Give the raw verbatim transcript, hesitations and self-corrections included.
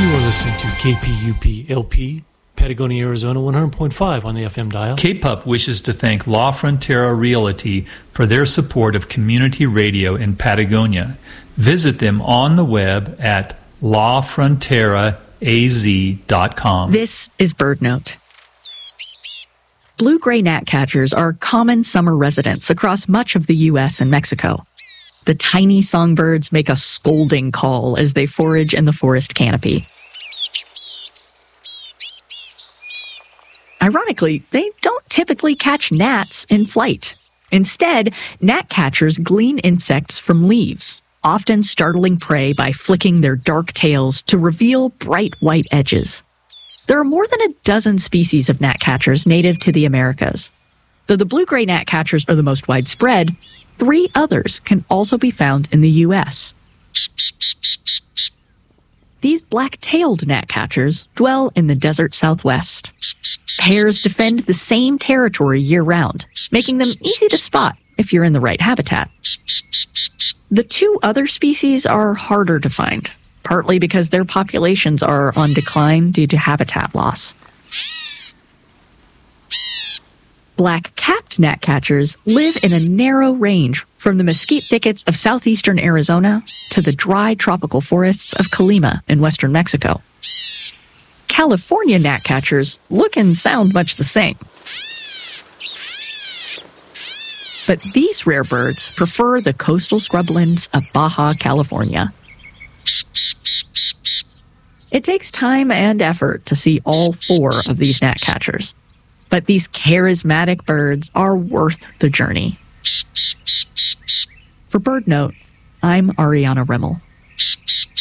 You are listening to K P U P L P, Patagonia, Arizona, one hundred point five on the F M dial. K P U P wishes to thank La Frontera Realty for their support of community radio in Patagonia. Visit them on the web at la frontera a z dot com. This is BirdNote. Blue-gray gnatcatchers are common summer residents across much of the U S and Mexico. The tiny songbirds make a scolding call as they forage in the forest canopy. Ironically, they don't typically catch gnats in flight. Instead, gnatcatchers glean insects from leaves, often startling prey by flicking their dark tails to reveal bright white edges. There are more than a dozen species of gnatcatchers native to the Americas. Though the blue-gray gnatcatchers are the most widespread, three others can also be found in the U S. These black-tailed gnatcatchers dwell in the desert Southwest. Pairs defend the same territory year-round, making them easy to spot if you're in the right habitat. The two other species are harder to find, partly because their populations are on decline due to habitat loss. Black-capped gnatcatchers live in a narrow range from the mesquite thickets of southeastern Arizona to the dry tropical forests of Colima in western Mexico. California gnatcatchers look and sound much the same. But these rare birds prefer the coastal scrublands of Baja California. It takes time and effort to see all four of these gnatcatchers. But these charismatic birds are worth the journey. For BirdNote, I'm Ariana Rimmel.